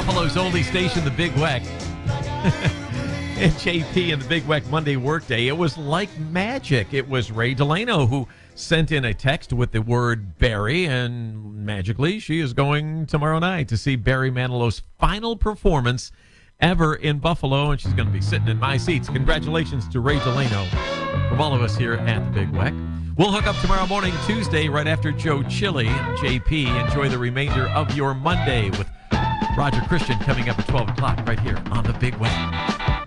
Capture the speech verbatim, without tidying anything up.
Buffalo's oldie station, the Big Weck. And J P and the Big Weck Monday Workday. It was like magic. It was Ray Delano who sent in a text with the word Barry, and magically she is going tomorrow night to see Barry Manilow's final performance ever in Buffalo, and she's going to be sitting in my seats. Congratulations to Ray Delano from all of us here at the Big Weck. We'll hook up tomorrow morning, Tuesday, right after Joe Chili. J P, enjoy the remainder of your Monday with Roger Christian coming up at twelve o'clock right here on the Big Weck.